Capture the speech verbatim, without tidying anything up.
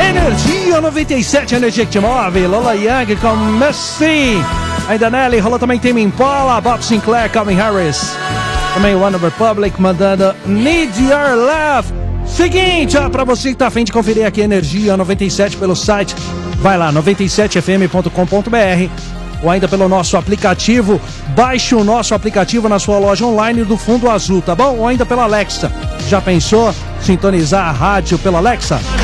Energia noventa e sete, energia que te move. Lola Young com Messi. Ainda Nelly, rolou também Tame Impala, Bob Sinclair, Calvin Harris. Também One Republic mandando Need Your Love. Seguinte, ó, pra você que tá a fim de conferir aqui Energia noventa e sete pelo site, vai lá, noventa e sete f m ponto com ponto b r, ou ainda pelo nosso aplicativo. Baixe o nosso aplicativo na sua loja online do Fundo Azul, tá bom? Ou ainda pela Alexa. Já pensou sintonizar a rádio pela Alexa?